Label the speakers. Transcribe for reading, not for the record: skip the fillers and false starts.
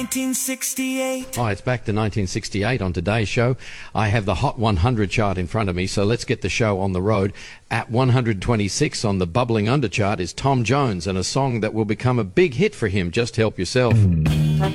Speaker 1: 1968.
Speaker 2: Oh, it's back to 1968 on today's show. I have the Hot 100 chart in front of me, so let's get the show on the road. At 126 on the Bubbling Under chart is Tom Jones and a song that will become a big hit for him, Just Help Yourself.